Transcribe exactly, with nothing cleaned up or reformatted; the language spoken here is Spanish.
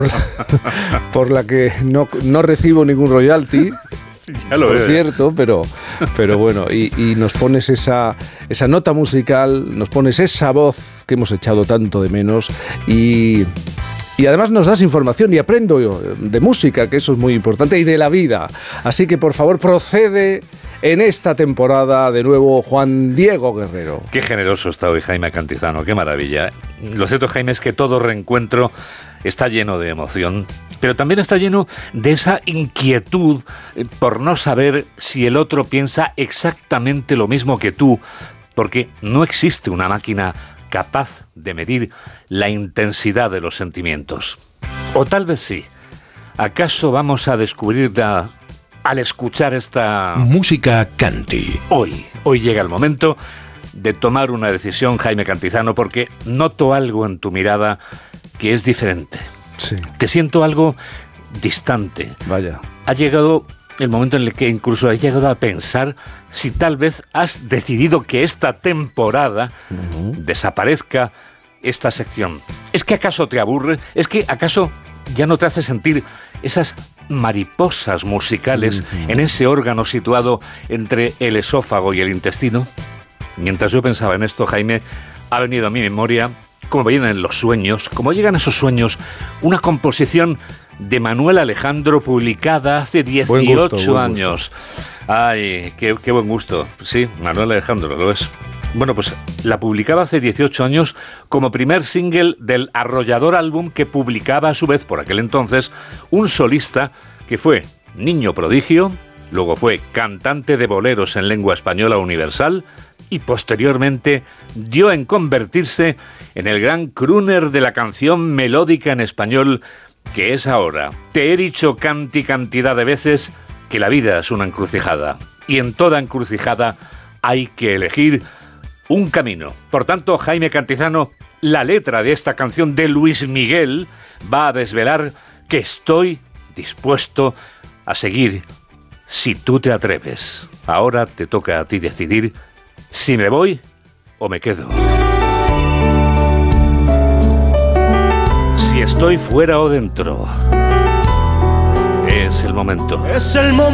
por la que no, no recibo ningún royalty. Ya lo por veo, cierto, pero, pero bueno, y, y nos pones esa, esa nota musical, nos pones esa voz que hemos echado tanto de menos y, y además nos das información y aprendo yo de música, que eso es muy importante, y de la vida. Así que por favor procede en esta temporada de nuevo Juan Diego Guerrero. Qué generoso está hoy Jaime Cantizano, qué maravilla. Lo cierto, Jaime, es que todo reencuentro está lleno de emoción, pero también está lleno de esa inquietud por no saber si el otro piensa exactamente lo mismo que tú, porque no existe una máquina capaz de medir la intensidad de los sentimientos. O tal vez sí. ¿Acaso vamos a descubrirla al escuchar esta música Canti? Hoy, hoy llega el momento de tomar una decisión, Jaime Cantizano, porque noto algo en tu mirada que es diferente. Sí. Te siento algo distante. Vaya. Ha llegado el momento en el que incluso he llegado a pensar si tal vez has decidido que esta temporada uh-huh. desaparezca esta sección. ¿Es que acaso te aburre? ¿Es que acaso ya no te hace sentir esas mariposas musicales uh-huh. en ese órgano situado entre el esófago y el intestino? Mientras yo pensaba en esto, Jaime, ha venido a mi memoria, como vienen los sueños, como llegan esos sueños, una composición de Manuel Alejandro publicada hace dieciocho años. Ay, qué, qué buen gusto. Sí, Manuel Alejandro, lo es. Bueno, pues la publicaba hace dieciocho años como primer single del arrollador álbum que publicaba a su vez por aquel entonces un solista que fue niño prodigio, luego fue cantante de boleros en lengua española universal y posteriormente dio en convertirse en el gran crooner de la canción melódica en español que es ahora. Te he dicho canti cantidad de veces que la vida es una encrucijada y en toda encrucijada hay que elegir un camino. Por tanto, Jaime Cantizano, la letra de esta canción de Luis Miguel va a desvelar que estoy dispuesto a seguir si tú te atreves. Ahora te toca a ti decidir si me voy o me quedo. Si estoy fuera o dentro. Es el momento. Es el momento.